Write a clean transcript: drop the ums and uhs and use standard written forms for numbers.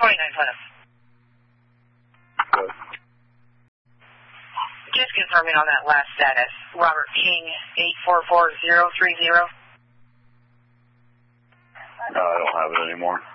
29 Plymouth. Good. Just confirming on that last status. Robert King, 844030. No, I don't have it anymore.